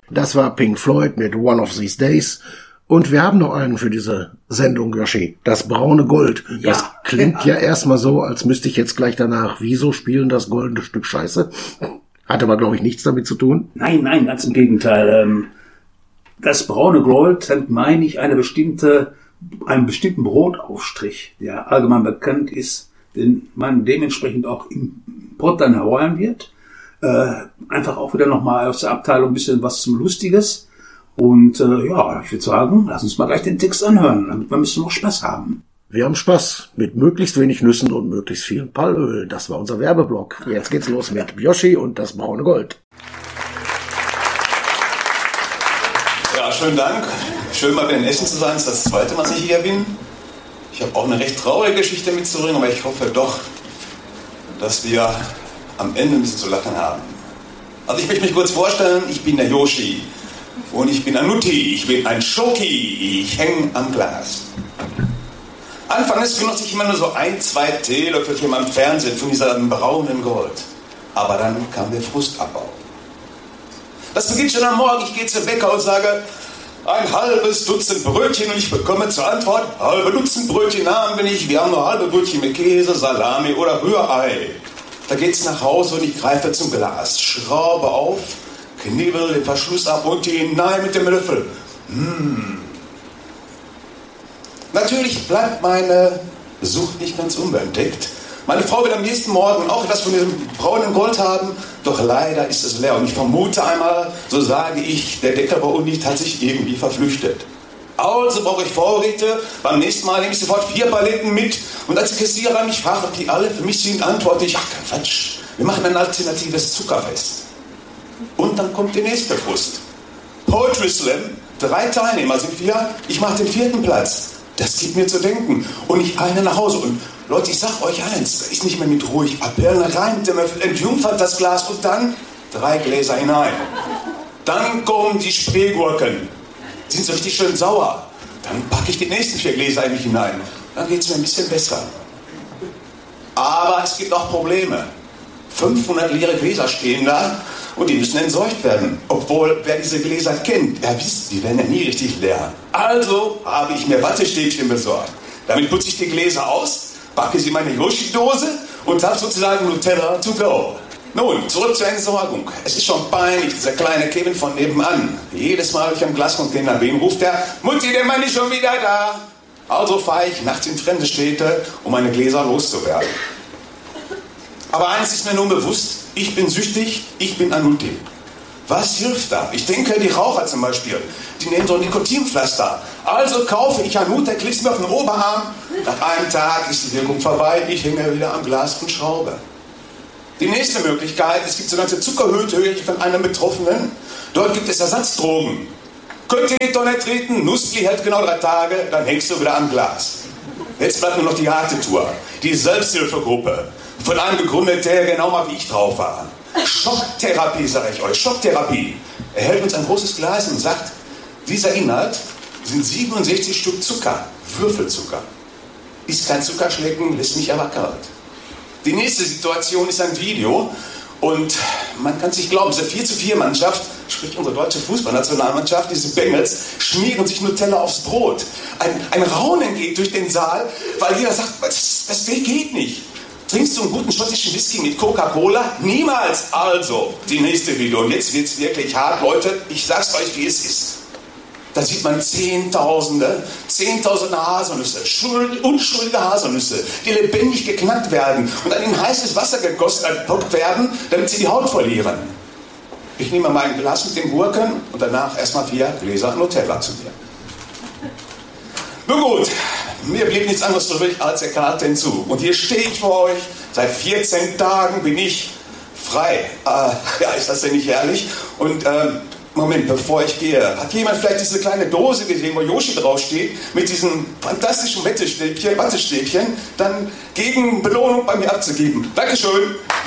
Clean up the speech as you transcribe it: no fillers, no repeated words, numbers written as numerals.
Das war Pink Floyd mit One of These Days. Und wir haben noch einen für diese Sendung, Yoshi. Das braune Gold. Ja. Das klingt ja erstmal so, als müsste ich jetzt gleich danach Wieso spielen, das goldene Stück Scheiße. Hat aber, glaube ich, nichts damit zu tun. Nein, ganz im Gegenteil. Das braune Gold hat, meine ich, einen bestimmten Brotaufstrich, der allgemein bekannt ist, den man dementsprechend auch im Pott dann hereuen wird. Einfach auch wieder nochmal aus der Abteilung ein bisschen was zum Lustiges. Und ja, ich würde sagen, lass uns mal gleich den Text anhören, damit wir ein bisschen noch Spaß haben. Wir haben Spaß mit möglichst wenig Nüssen und möglichst viel Palmöl. Das war unser Werbeblock. Jetzt geht's los mit Yoshi und das braune Gold. Ja, schönen Dank. Schön mal wieder in Essen zu sein. Das ist das zweite Mal, dass ich hier bin. Ich habe auch eine recht traurige Geschichte mitzubringen, aber ich hoffe doch, dass wir am Ende ein bisschen zu lachen haben. Also ich möchte mich kurz vorstellen, ich bin der Yoshi. Und ich bin ein Nutti, ich bin ein Schoki, ich hänge am Glas. Anfangs genoss ich immer nur so 1-2 Teelöffelchen am Fernsehen von diesem braunen Gold. Aber dann kam der Frustabbau. Das beginnt schon am Morgen, ich gehe zum Bäcker und sage, ein halbes Dutzend Brötchen und ich bekomme zur Antwort, halbe Dutzend Brötchen haben wir nicht, wir haben nur halbe Brötchen mit Käse, Salami oder Rührei. Da geht's nach Hause und ich greife zum Glas, schraube auf, knibbel den Verschluss ab und hinein mit dem Löffel. Natürlich bleibt meine Sucht nicht ganz unbeentdeckt. Meine Frau wird am nächsten Morgen auch etwas von diesem braunen Gold haben, doch leider ist es leer. Und ich vermute einmal, so sage ich, der Decker bei uns hat sich irgendwie verflüchtet. Also brauche ich Vorräte, beim nächsten Mal nehme ich sofort 4 Paletten mit. Und als die Kassierer mich fragt, ob die alle für mich sind, antworte ich, ach kein Quatsch, wir machen ein alternatives Zuckerfest. Und dann kommt die nächste Frust. Poetry Slam, 3 Teilnehmer sind wir, ich mache den 4. Platz. Das gibt mir zu denken. Und ich eile nach Hause. Und Leute, ich sag euch eins, da ist nicht mehr mit ruhig Appellen, rein mit dem Löffel, entjungfert das Glas und dann 3 Gläser hinein. Dann kommen die Spreegurken. Die sind so richtig schön sauer. Dann packe ich die nächsten 4 Gläser in mich hinein. Dann geht es mir ein bisschen besser. Aber es gibt auch Probleme. 500 leere Gläser stehen da und die müssen entsorgt werden. Obwohl, wer diese Gläser kennt, der wisst, die werden ja nie richtig leer. Also habe ich mir Wattestäbchen besorgt. Damit putze ich die Gläser aus, packe sie in meine Yoshi-Dose und habe sozusagen Nutella to go. Nun, zurück zur Entsorgung. Es ist schon peinlich, dieser kleine Kevin von nebenan. Jedes Mal, wenn ich am Glascontainer bin, ruft er, Mutti, der Mann ist schon wieder da. Also fahre ich nachts in fremde Städte, um meine Gläser loszuwerden. Aber eins ist mir nun bewusst, ich bin süchtig, ich bin ein Nutti. Was hilft da? Ich denke, die Raucher zum Beispiel, die nehmen so ein Nikotinpflaster. Also kaufe ich Anut, der klipst mir auf den Oberarm. Nach einem Tag ist die Wirkung vorbei, ich hänge wieder am Glas und schraube. Die nächste Möglichkeit, es gibt sogenannte Zuckerhöhe von einem Betroffenen. Dort gibt es Ersatzdrogen. Könnt ihr die Tonne treten, Nussli hält genau 3 Tage, dann hängst du wieder am Glas. Jetzt bleibt nur noch die harte Tour, die Selbsthilfegruppe. Von einem gegründet, der genau mal wie ich drauf war. Schocktherapie, sage ich euch, Schocktherapie. Er hält uns ein großes Glas und sagt, dieser Inhalt sind 67 Stück Zucker, Würfelzucker. Ist kein Zuckerschlecken, lässt mich aber kalt. Die nächste Situation ist ein Video und man kann sich glauben, diese 4-4-Mannschaft, sprich unsere deutsche Fußballnationalmannschaft, diese Bengals, schmieren sich Nutella aufs Brot. Ein Raunen geht durch den Saal, weil jeder sagt, das geht nicht. Trinkst du einen guten schottischen Whisky mit Coca-Cola? Niemals! Also, die nächste Video. Und jetzt wird's wirklich hart, Leute. Ich sag's euch, wie es ist. Da sieht man Zehntausende Haselnüsse, unschuldige Haselnüsse, die lebendig geknackt werden und dann in heißes Wasser gegossen werden, damit sie die Haut verlieren. Ich nehme mein Glas mit den Gurken und danach erstmal 4 Gläser Nutella zu mir. Nun gut, mir blieb nichts anderes übrig, als der Karte hinzu. Und hier stehe ich vor euch, seit 14 Tagen bin ich frei. Ja, ist das denn nicht herrlich? Und Moment, bevor ich gehe, hat jemand vielleicht diese kleine Dose gesehen, wo Yoshi draufsteht, mit diesem fantastischen Wattestäbchen, dann gegen Belohnung bei mir abzugeben? Dankeschön!